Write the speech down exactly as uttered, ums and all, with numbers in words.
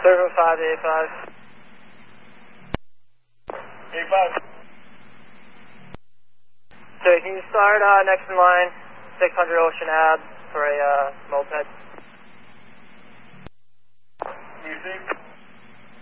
seven five eight five. eight five. So can you start uh, next in line, six hundred Ocean Ave for a uh, moped?